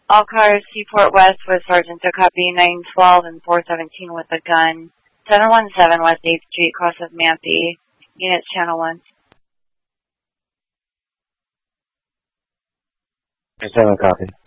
All cars, Seaport West with Sergeant to copy 912 and 417 with a gun. 717 West 8th Street, cross of Mampy. Units channel 1. 7 copy.